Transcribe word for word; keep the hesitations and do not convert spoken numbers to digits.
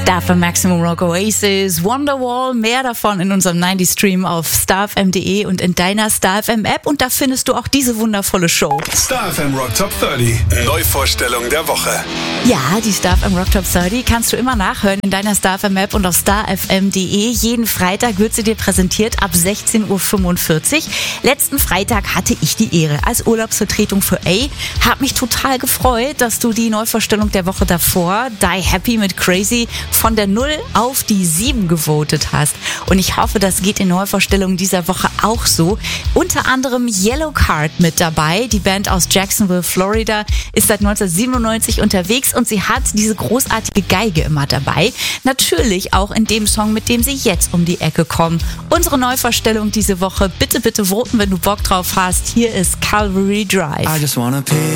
Star Maximum Rock Oasis, Wonderwall, mehr davon in unserem neunzig Stream auf starfm punkt de und in deiner StarFM App, und da findest du auch diese wundervolle Show. StarFM Rock Top dreißig, Neuvorstellung der Woche. Ja, die StarFM Rock Top dreißig kannst du immer nachhören in deiner StarFM App und auf starfm punkt de. Jeden Freitag wird sie dir präsentiert ab sechzehn Uhr fünfundvierzig. Letzten Freitag hatte ich die Ehre als Urlaubsvertretung für A. Hab mich total gefreut, dass du die Neuvorstellung der Woche davor, Die Happy mit Crazy, von der null auf die sieben gewotet hast. Und ich hoffe, das geht in Neuvorstellungen dieser Woche auch so. Unter anderem Yellow Card mit dabei. Die Band aus Jacksonville, Florida, ist seit neunzehnhundertsiebenundneunzig unterwegs und sie hat diese großartige Geige immer dabei. Natürlich auch in dem Song, mit dem sie jetzt um die Ecke kommen. Unsere Neuvorstellung diese Woche. Bitte, bitte voten, wenn du Bock drauf hast. Hier ist Calvary Drive. I just wanna pay